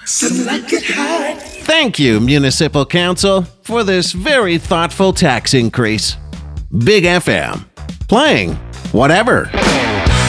Some like it hot. Thank you, Municipal Council, for this very thoughtful tax increase. Big FM. Playing whatever.